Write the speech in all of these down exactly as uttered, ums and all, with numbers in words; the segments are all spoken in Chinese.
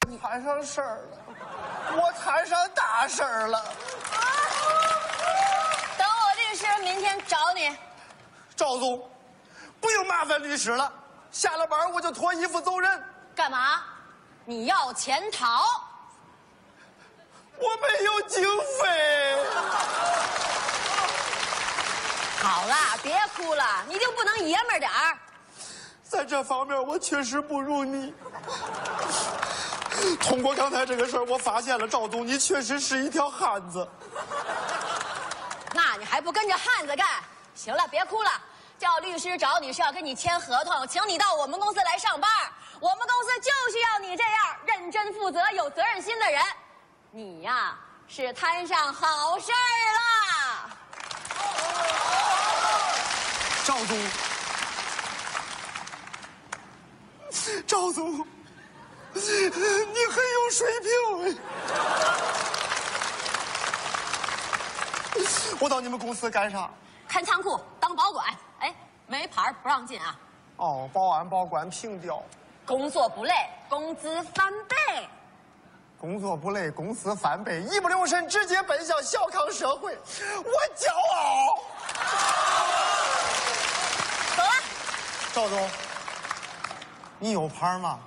摊上事儿了，我摊上大事儿了。 等我律师明天找你。 赵总，不用麻烦律师了，下了班我就脱衣服走人。 干嘛？你要潜逃？ 我没有经费。 好了，别哭了，你就不能爷们儿点儿？ 在这方面我确实不如你。通过刚才这个事儿，我发现了赵总，你确实是一条汉子。 那你还不跟着汉子干？行了，别哭了。叫律师找你是要跟你签合同，请你到我们公司来上班。我们公司就需要你这样认真负责、有责任心的人。你呀，是摊上好事儿了。 赵总，赵总，你很有水平。我到你们公司干啥？ 看仓库，当保管。哎，没牌不让进啊。 哦，保安保管凭调。 工作不累，工资翻倍。 工作不累，工资翻倍，一不留神直接奔向小康社会，我骄傲。 走了。 赵总，你有牌吗？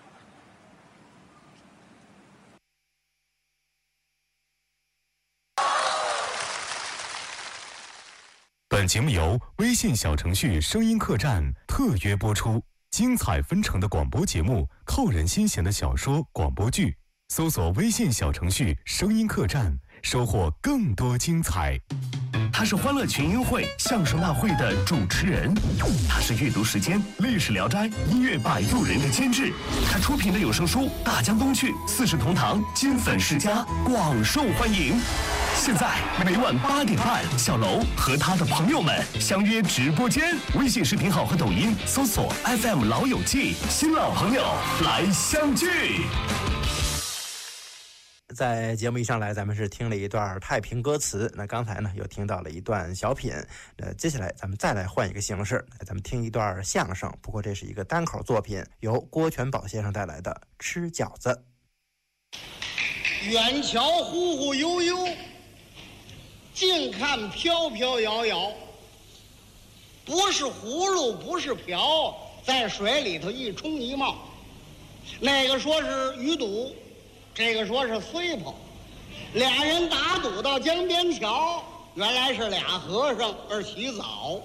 本节目由微信小程序声音客栈特约播出，精彩纷呈的广播节目，扣人心弦的小说广播剧，搜索微信小程序声音客栈，收获更多精彩。 他是欢乐群英会相声大会的主持人，他是阅读时间历史聊斋音乐摆渡人的监制，他出品的有声书《大江东去》四世同堂金粉世家广受欢迎。现在每晚八点半，小楼和他的朋友们相约直播间，微信视频号和抖音搜索 F M 老友记，新老朋友来相聚。 在节目一上来，咱们是听了一段太平歌词，那刚才呢又听到了一段小品，呃，接下来咱们再来换一个形式，咱们听一段相声，不过这是一个单口作品，由郭全宝先生带来的《吃饺子》。 远瞧忽忽悠悠，近看飘飘摇摇，不是葫芦不是瓢，在水里头一冲一冒，那个说是鱼肚，这个说是碎泡，俩人打赌到江边桥，原来是俩和尚而洗澡。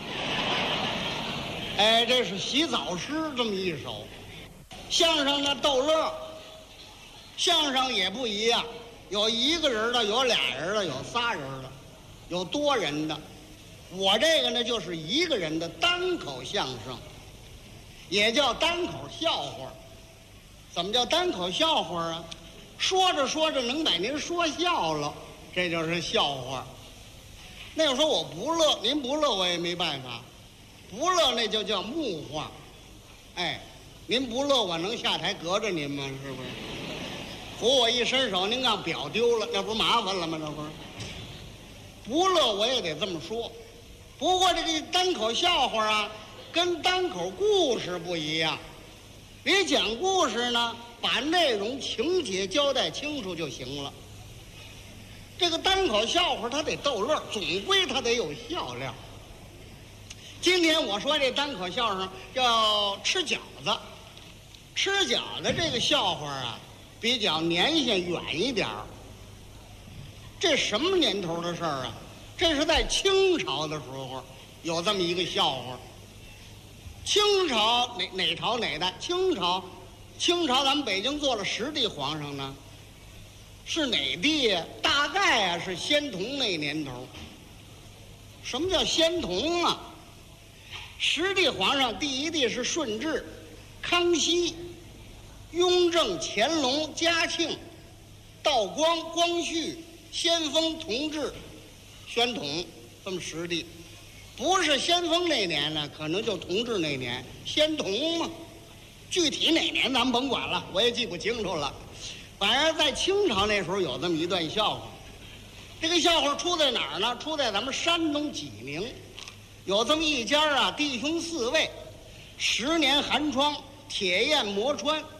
哎，这是洗澡诗这么一首相声呢，逗乐。相声也不一样，有一个人的，有俩人的，有仨人的，有多人的。我这个呢就是一个人的单口相声，也叫单口笑话。怎么叫单口笑话啊？说着说着能把您说笑了，这就是笑话。那个说我不乐，您不乐我也没办法，不乐那就叫木话。哎，您不乐我能下台隔着您吗？是不是？扶我一伸手，您让表丢了，那不是麻烦了吗？这不是。不乐我也得这么说。不过这个单口笑话啊，跟单口故事不一样。你讲故事呢，把内容情节交代清楚就行了。这个单口笑话它得逗乐，总归它得有笑料。今天我说这单口笑话叫吃饺子。吃饺子这个笑话啊，比较年限远一点儿。这什么年头的事儿啊？这是在清朝的时候有这么一个笑话。清朝哪哪朝哪代？清朝，清朝咱们北京做了十帝皇上呢，是哪帝呀？大概啊是宣统那年头。什么叫宣统啊？十帝皇上第一帝是顺治、康熙、雍正、乾隆、嘉庆、道光、光绪、先锋、同治、宣统，这么十帝。不是先锋那年呢，可能就同治那年，宣统嘛。具体哪年咱们甭管了，我也记不清楚了。反正在清朝那时候有这么一段笑话。这个笑话出在哪儿呢？出在咱们山东济宁，有这么一家啊，弟兄四位，十年寒窗，铁砚磨穿，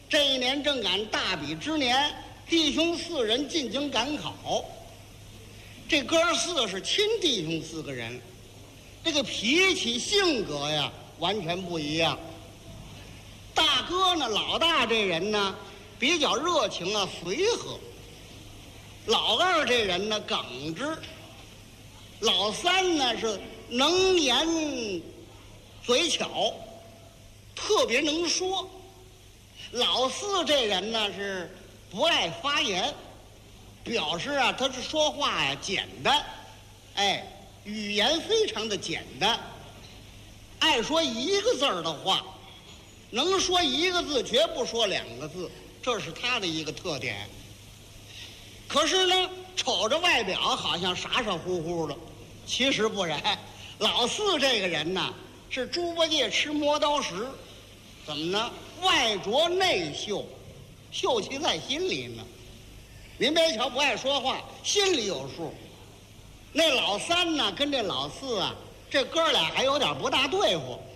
这一年正赶大比之年，弟兄四人进京赶考。这哥四是亲弟兄四个人，这个脾气性格呀完全不一样。大哥呢，老大这人呢比较热情啊随和，老二这人呢耿直，老三呢是能言嘴巧，特别能说，老四这人呢是不爱发言，表示啊他是说话呀简单，哎，语言非常的简单，爱说一个字儿的话，能说一个字绝不说两个字，这是他的一个特点。可是呢，瞅着外表好像傻傻乎乎的，其实不然。老四这个人呢，是猪八戒吃磨刀石，怎么呢？外拙内秀，秀气在心里呢。您别瞧不爱说话，心里有数。那老三呢，跟这老四啊，这哥俩还有点不大对付。